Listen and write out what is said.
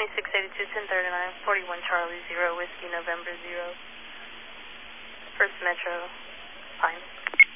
2682, 1039, 41 Charlie 0, Whiskey November 0. First Metro, Pine.